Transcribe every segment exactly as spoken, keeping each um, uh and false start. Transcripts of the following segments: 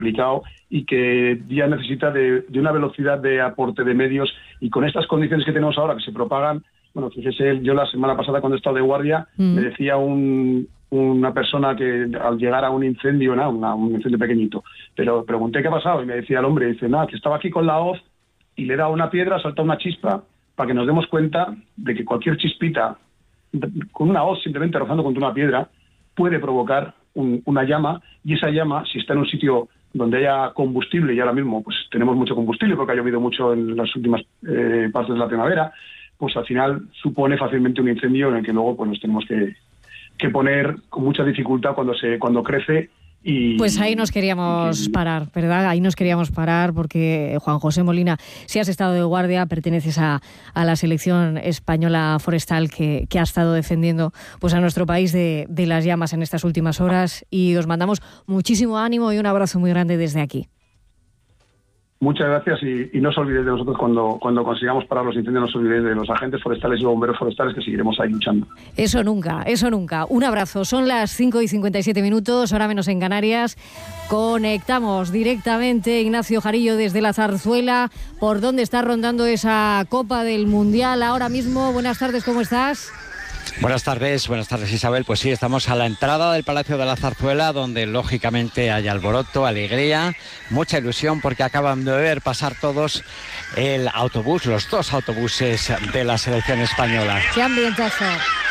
complicado y que ya necesita de, de una velocidad de aporte de medios, y con estas condiciones que tenemos ahora que se propagan. Bueno, fíjese, yo la semana pasada cuando he estado de guardia, mm. me decía un, una persona que al llegar a un incendio, nada, una, un incendio pequeñito, pero pregunté qué ha pasado y me decía el hombre, dice, nada, que estaba aquí con la hoz y le he dado una piedra, salta una chispa, para que nos demos cuenta de que cualquier chispita, con una hoz simplemente rozando contra una piedra, puede provocar un, una llama, y esa llama, si está en un sitio donde haya combustible, y ahora mismo pues tenemos mucho combustible porque ha llovido mucho en las últimas eh, partes de la primavera, pues al final supone fácilmente un incendio en el que luego pues nos tenemos que, que poner con mucha dificultad cuando se cuando crece. Y, pues ahí nos queríamos y, parar, ¿verdad? Ahí nos queríamos parar porque, Juan José Molina, si has estado de guardia, perteneces a, a la selección española forestal que, que ha estado defendiendo pues a nuestro país de, de las llamas en estas últimas horas, y os mandamos muchísimo ánimo y un abrazo muy grande desde aquí. Muchas gracias, y, y no os olvidéis de nosotros cuando, cuando consigamos parar los incendios, no os olvidéis de los agentes forestales y bomberos forestales, que seguiremos ahí luchando. Eso nunca, eso nunca. Un abrazo. Son las cinco y cincuenta y siete minutos, hora menos en Canarias. Conectamos directamente, Ignacio Jarillo, desde la Zarzuela, por donde está rondando esa Copa del Mundial ahora mismo. Buenas tardes, ¿cómo estás? Buenas tardes, buenas tardes Isabel. Pues sí, estamos a la entrada del Palacio de la Zarzuela, donde lógicamente hay alboroto, alegría, mucha ilusión, porque acaban de ver pasar todos el autobús, los dos autobuses de la selección española. ¡Qué ambientazo!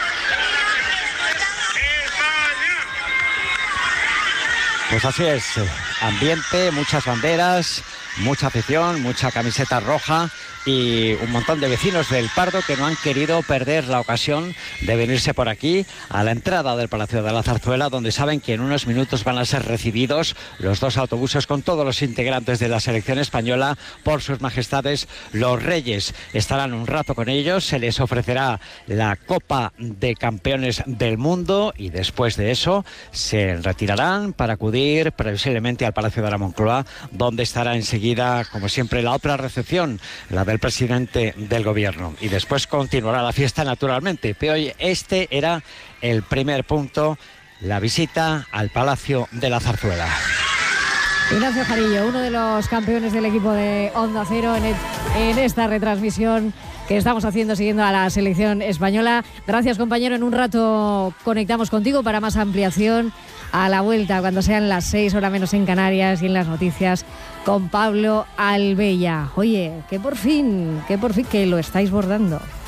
Pues así es, ambiente, muchas banderas, mucha afición, mucha camiseta roja y un montón de vecinos del Pardo que no han querido perder la ocasión de venirse por aquí a la entrada del Palacio de la Zarzuela, donde saben que en unos minutos van a ser recibidos los dos autobuses con todos los integrantes de la selección española por sus majestades los reyes. Estarán un rato con ellos, se les ofrecerá la Copa de Campeones del Mundo y después de eso se retirarán para acudir previsiblemente al Palacio de la Moncloa, donde estará enseguida, como siempre, la otra recepción, la del presidente del gobierno, y después continuará la fiesta naturalmente. Pero hoy este era el primer punto, la visita al Palacio de la Zarzuela. Ignacio Jarillo, uno de los campeones del equipo de Onda Cero en, el, en esta retransmisión que estamos haciendo siguiendo a la selección española. Gracias, compañero. En un rato conectamos contigo para más ampliación a la vuelta, cuando sean las seis, hora menos en Canarias, y en las noticias con Pablo Albella. Oye, que por fin, que por fin que lo estáis bordando.